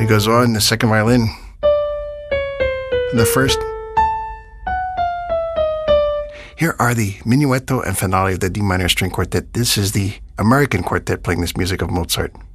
It goes on, the second violin. The first. Here are the Minuetto and Finale of the D minor string quartet. This is the American quartet playing this music of Mozart.